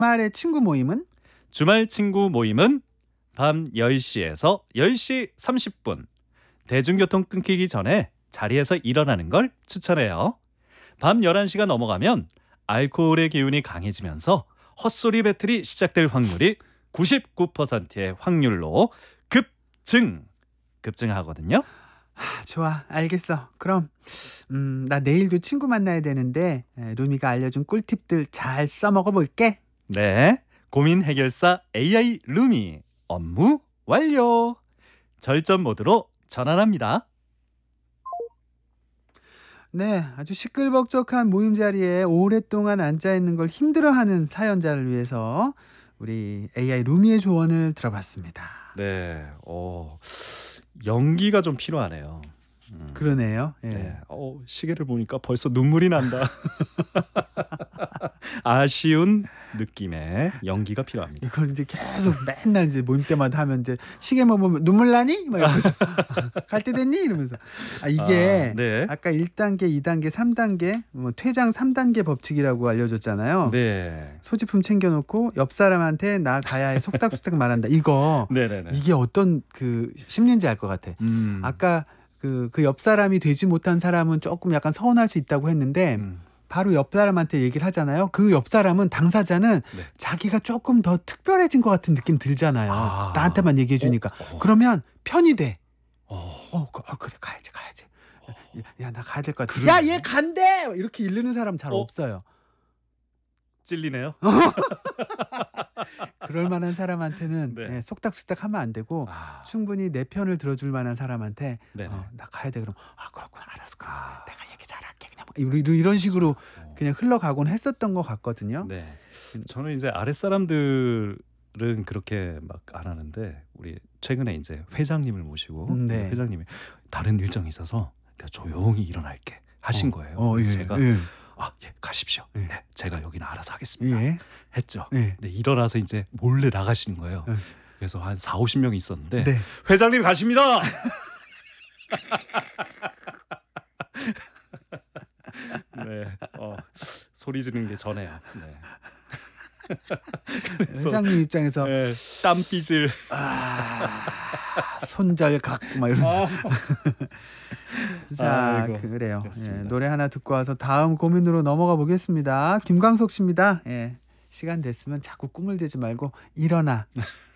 주말의 친구 모임은 주말 친구 모임은 밤 10시에서 10시 30분. 대중교통 끊기기 전에 자리에서 일어나는 걸 추천해요. 밤 11시가 넘어가면 알코올의 기운이 강해지면서 헛소리 배틀이 시작될 확률이 99%의 확률로 급증하거든요. 좋아, 알겠어. 그럼 나 내일도 친구 만나야 되는데 루미가 알려준 꿀팁들 잘 써먹어 볼게. 네, 고민 해결사 AI 루미 업무 완료. 절전 모드로 전환합니다. 네, 아주 시끌벅적한 모임 자리에 오랫동안 앉아있는 걸 힘들어하는 사연자를 위해서 우리 AI 루미의 조언을 들어봤습니다. 네, 연기가 좀 필요하네요. 그러네요. 예. 네, 시계를 보니까 벌써 눈물이 난다. 아쉬운 느낌의 연기가 필요합니다. 이걸 이제 계속 맨날 이제 모임 때마다 하면 이제 시계만 보면 눈물 나니? 막 이러면서 갈 때 됐니? 이러면서 이게 네. 아까 1단계, 2단계, 3단계 뭐 퇴장 3단계 법칙이라고 알려줬잖아요. 네. 소지품 챙겨놓고 옆 사람한테 나 가야 해 속닥속닥 말한다. 이거 네네네. 이게 어떤 그 심리인지 알 것 같아. 아까 그 옆 사람이 되지 못한 사람은 조금 약간 서운할 수 있다고 했는데 바로 옆 사람한테 얘기를 하잖아요. 그 옆 사람은 당사자는 네. 자기가 조금 더 특별해진 것 같은 느낌 들잖아요. 아. 나한테만 얘기해 주니까. 그러면 편이 돼. 그래 가야지. 야, 나 가야 될 것 같아. 야, 얘 간대. 이렇게 이르는 사람 잘 없어요. 찔리네요. 그럴 만한 사람한테는 네. 속닥속닥 하면 안 되고 충분히 내 편을 들어줄 만한 사람한테 나 가야 돼. 그럼 그렇구나, 알았어. 그럼 내가 얘기 잘할게. 그냥 이런 식으로 그냥 흘러가곤 했었던 것 같거든요. 네. 저는 이제 아랫사람들은 그렇게 막 안 하는데 우리 최근에 이제 회장님을 모시고 네. 회장님이 다른 일정이 있어서 내가 조용히 일어날게 하신 거예요. 그래서 제가 예, 가십시오. 네, 제가 여기는 알아서 하겠습니다. 예. 했죠. 예. 네, 일어나서 이제 몰래 나가시는 거예요. 그래서 한 40-50명이 있었는데 네. 회장님 가십니다. 네, 소리 지르는 게 전해요. 네. 회장님 입장에서 네, 땀삐질. 손절각 막 이러면서. 자, 아이고, 그래요. 그렇습니다. 노래 하나 듣고 와서 다음 고민으로 넘어가 보겠습니다. 김광석 씨입니다. 시간 됐으면 자꾸 꿈을 대지 말고 일어나.